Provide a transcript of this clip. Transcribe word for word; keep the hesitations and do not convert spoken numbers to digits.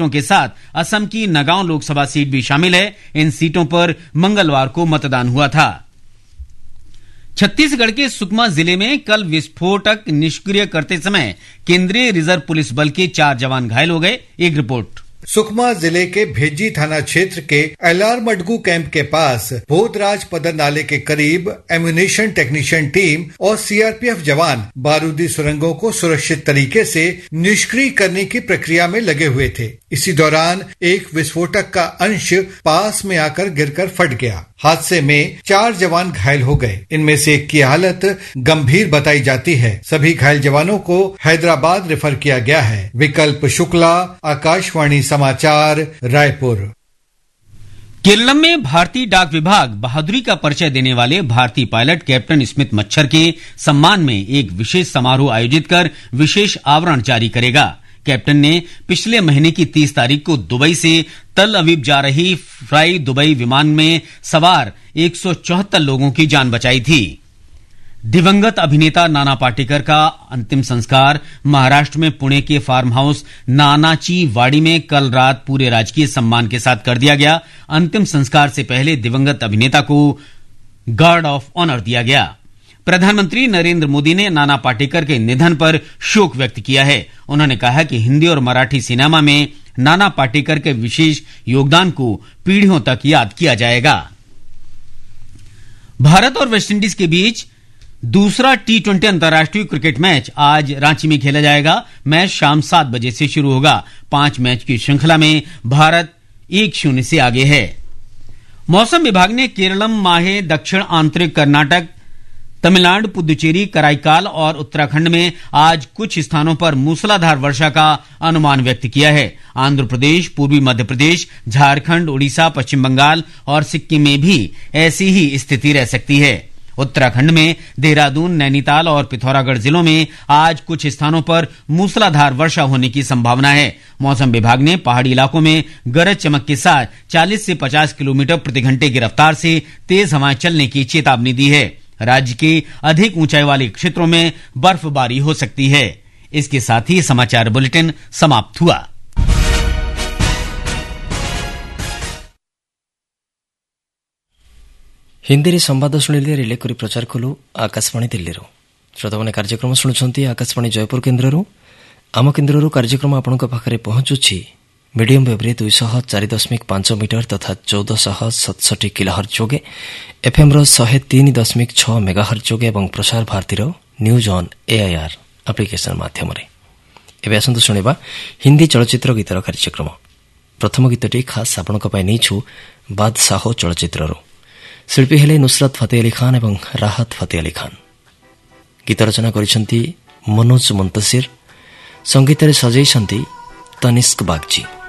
सीटों के साथ असम की नगांव लोकसभा सीट भी शामिल है। इन सीटों पर मंगलवार को मतदान हुआ था। छत्तीसगढ़ के सुकमा जिले में कल विस्फोटक निष्क्रिय करते समय केंद्रीय रिजर्व पुलिस बल के चार जवान घायल हो गए। एक रिपोर्ट। सुकमा जिले के भेजी थाना क्षेत्र के एलआर मडगू कैंप के पास भोदराज पदर नाले के करीब एम्यूनिशन टेक्नीशियन टीम और सीआरपीएफ जवान बारूदी सुरंगों को सुरक्षित तरीके से निष्क्रिय करने की प्रक्रिया में लगे हुए थे। इसी दौरान एक विस्फोटक का अंश पास में आकर गिरकर फट गया। हादसे में चार जवान घायल हो गए। इनमें से एक की हालत गंभीर बताई जाती है। सभी घायल जवानों को हैदराबाद रेफर किया गया है। विकल्प शुक्ला, आकाशवाणी समाचार, रायपुर। केरलम में भारतीय डाक विभाग बहादुरी का परिचय देने वाले भारतीय पायलट कैप्टन स्मिथ मच्छर के सम्मान में एक विशेष समारोह आयोजित कर विशेष आवरण जारी करेगा। कैप्टन ने पिछले महीने की तीस तारीख को दुबई से तल अवीव जा रही फ्लाई दुबई विमान में सवार एक सौ चौहत्तर लोगों की जान बचाई थी। दिवंगत अभिनेता नाना पाटेकर का अंतिम संस्कार महाराष्ट्र में पुणे के फार्म हाउस नानाची वाड़ी में कल रात पूरे राजकीय सम्मान के साथ कर दिया गया। अंतिम संस्कार से पहले दिवंगत अभिनेता को गार्ड ऑफ ऑनर दिया गया। प्रधानमंत्री नरेंद्र मोदी ने नाना पाटेकर के निधन पर शोक व्यक्त किया है। उन्होंने कहा कि हिंदी और मराठी सिनेमा में नाना पाटेकर के विशेष योगदान को पीढ़ियों तक याद किया जाएगा। भारत और वेस्टइंडीज के बीच दूसरा टी ट्वेंटी अंतर्राष्ट्रीय क्रिकेट मैच आज रांची में खेला जाएगा। मैच शाम सात बजे से शुरू होगा। पांच मैच की श्रृंखला में भारत एक शून्य से आगे है। मौसम विभाग ने केरलम, माहे, दक्षिण आंतरिक कर्नाटक, तमिलनाडु, पुदुचेरी, कराईकाल और उत्तराखंड में आज कुछ स्थानों पर मूसलाधार वर्षा का अनुमान व्यक्त किया है। आंध्र प्रदेश, पूर्वी मध्य प्रदेश, झारखंड, उड़ीसा, पश्चिम बंगाल और सिक्किम में भी ऐसी ही स्थिति रह सकती है। उत्तराखंड में देहरादून, नैनीताल और पिथौरागढ़ जिलों में आज कुछ स्थानों पर मूसलाधार वर्षा होने की संभावना है। मौसम विभाग ने पहाड़ी इलाकों में गरज चमक के साथ चालीस से पचास किलोमीटर प्रति घंटे की रफ्तार से तेज हवाएं चलने की चेतावनी दी है। राज्य के अधिक ऊंचाई वाले क्षेत्रों में बर्फबारी हो सकती है। इसके साथ ही समाचार बुलेटिन समाप्त हुआ। हिंदी संवाद शुणिले रिले करी प्रचार कलु आकाशवाणी दिल्ली। श्रोता मैंने कार्यक्रम शुणुंट आकाशवाणी जयपुर केन्द्र। आम केन्द्र कार्यक्रम आपण पाखे पहुंचुछि मीडियम वेव्रे दुई सौ चार दशमिक पांच मीटर तथा चौदह सौ सतसठी किलोहर्ट्ज जोगे, एफएम रो शहे तीन दशमिक छह मेगाहर्ट्ज जोगे और प्रसार भारतीर न्यूज ऑन एआईआर एप्लिकेशन माध्यम। एवं आसतु शुणा हिंदी चलचित्र गीतर कार्यक्रम। प्रथम गीतटी खास आपण नहीं बादशाह चलचित्र। शिल्पी हेले नुसरत फतेह अली खान और राहत फतेह अली खान। गीत रचना करिसेंती मनोज मुंतशिर, संगीत सजाइछंती तनिष्क बागची।